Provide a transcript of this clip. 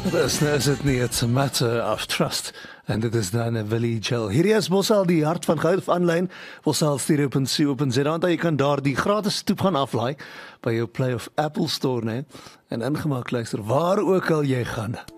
Is dit nie, it's a matter of trust. En dit is dan 'n Willie Gel. Hierdie is mos al die hart van goud aanlyn. Mosal studio.co.za. Jy kan daar die gratis toep gaan aflaai by jou Play of Apple Store, né? En ingemaak luister waar ook al jy gaan.